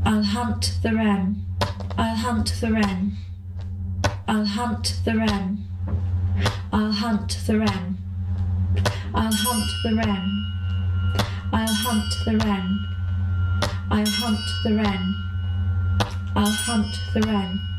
I'll hunt the wren. I'll hunt the wren. I'll hunt the wren. I'll hunt the wren. I'll hunt the wren. I'll hunt the wren. I'll hunt the wren. I'll hunt the wren.